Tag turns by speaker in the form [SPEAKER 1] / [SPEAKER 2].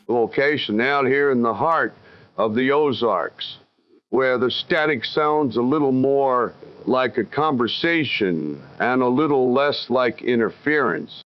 [SPEAKER 1] location out here in the heart of the Ozarks, where the static sounds a little more like a conversation and a little less like interference.